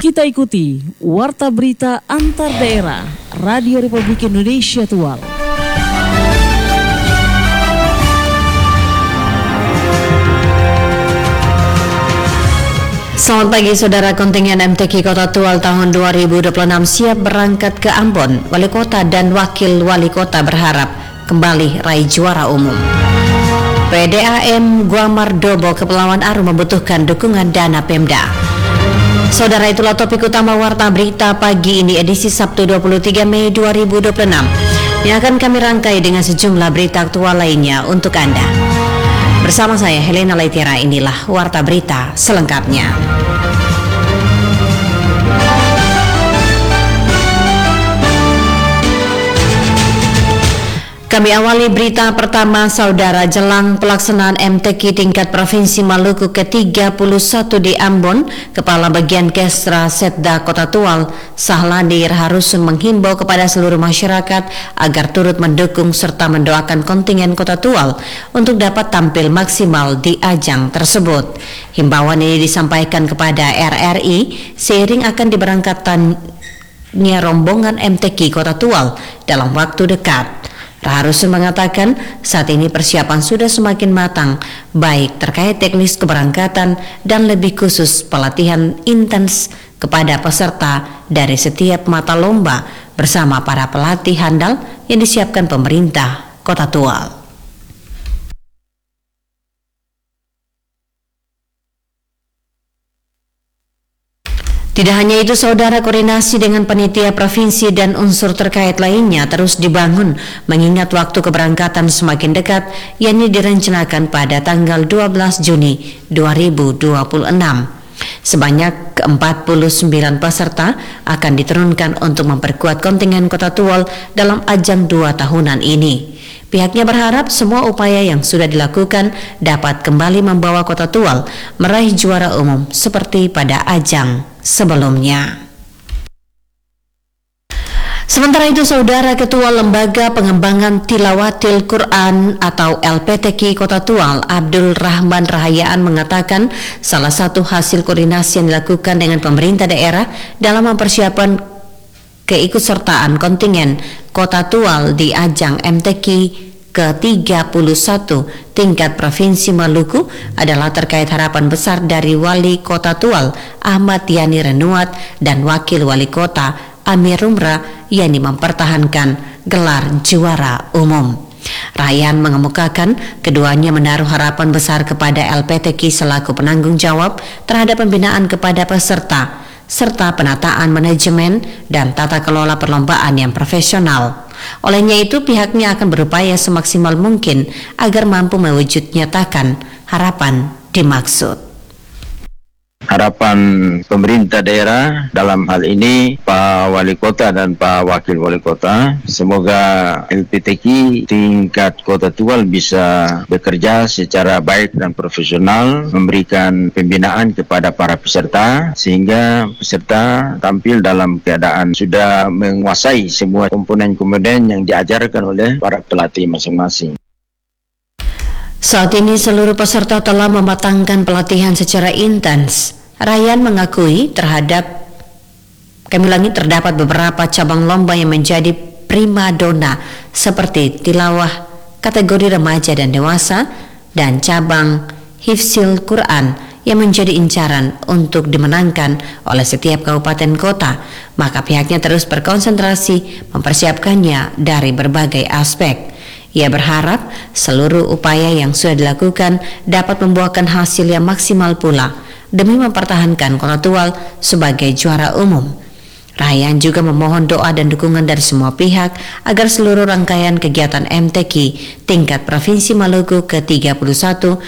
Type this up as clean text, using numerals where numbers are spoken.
Kita ikuti Warta Berita Antar Daerah Radio Republik Indonesia Tual. Selamat pagi saudara. Kontingen MTQ Kota Tual tahun 2026 siap berangkat ke Ambon. Wali Kota dan Wakil Wali Kota berharap kembali raih juara umum. PDAM Guamar Dobo Kepulauan Aru membutuhkan dukungan dana Pemda. Saudara, itulah topik utama Warta Berita pagi ini edisi Sabtu 23 Mei 2026 yang akan kami rangkai dengan sejumlah berita aktual lainnya untuk Anda. Bersama saya Helena Laitira, inilah Warta Berita selengkapnya. Kami awali berita pertama, saudara. Jelang pelaksanaan MTQ tingkat Provinsi Maluku ke-31 di Ambon, Kepala Bagian Kesra Setda Kota Tual, Sahladi Raharusun menghimbau kepada seluruh masyarakat agar turut mendukung serta mendoakan kontingen Kota Tual untuk dapat tampil maksimal di ajang tersebut. Himbauan ini disampaikan kepada RRI seiring akan diberangkatannya rombongan MTQ Kota Tual dalam waktu dekat. Raharusun mengatakan saat ini persiapan sudah semakin matang, baik terkait teknis keberangkatan dan lebih khusus pelatihan intens kepada peserta dari setiap mata lomba bersama para pelatih handal yang disiapkan pemerintah Kota Tual. Tidak hanya itu, saudara, koordinasi dengan panitia provinsi dan unsur terkait lainnya terus dibangun mengingat waktu keberangkatan semakin dekat, yakni direncanakan pada tanggal 12 Juni 2026. Sebanyak 49 peserta akan diturunkan untuk memperkuat kontingen Kota Tual dalam ajang 2 tahunan ini. Pihaknya berharap semua upaya yang sudah dilakukan dapat kembali membawa Kota Tual meraih juara umum seperti pada ajang sebelumnya. Sementara itu, saudara, Ketua Lembaga Pengembangan Tilawatil Quran atau LPTQ Kota Tual, Abdul Rahman Rahayaan, mengatakan salah satu hasil koordinasi yang dilakukan dengan pemerintah daerah dalam mempersiapkan keikutsertaan kontingen Kota Tual di ajang MTQ ke-31 tingkat Provinsi Maluku adalah terkait harapan besar dari Wali Kota Tual Ahmad Yani Renuat dan Wakil Wali Kota Amir Umrah, yakni mempertahankan gelar juara umum. Rayan mengemukakan keduanya menaruh harapan besar kepada LPTQ selaku penanggung jawab terhadap pembinaan kepada peserta serta penataan manajemen dan tata kelola perlombaan yang profesional. Olehnya itu, pihaknya akan berupaya semaksimal mungkin agar mampu mewujudnyatakan harapan dimaksud. Harapan pemerintah daerah dalam hal ini Pak Wali Kota dan Pak Wakil Wali Kota, semoga LPTQ tingkat Kota Tual bisa bekerja secara baik dan profesional, memberikan pembinaan kepada para peserta sehingga peserta tampil dalam keadaan sudah menguasai semua komponen-komponen yang diajarkan oleh para pelatih masing-masing. Saat ini seluruh peserta telah mematangkan pelatihan secara intens. Rayan mengakui terdapat beberapa cabang lomba yang menjadi primadona seperti tilawah kategori remaja dan dewasa dan cabang hifzil Quran yang menjadi incaran untuk dimenangkan oleh setiap kabupaten kota. Maka pihaknya terus berkonsentrasi mempersiapkannya dari berbagai aspek. Ia berharap seluruh upaya yang sudah dilakukan dapat membuahkan hasil yang maksimal pula demi mempertahankan Kota Tual sebagai juara umum. Rayan juga memohon doa dan dukungan dari semua pihak agar seluruh rangkaian kegiatan MTQ tingkat Provinsi Maluku ke-31